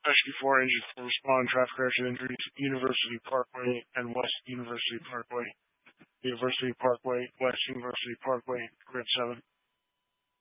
Rescue 4 engines will respond traffic crash injuries, University Parkway and West University Parkway. University Parkway, West University Parkway, Grid 7.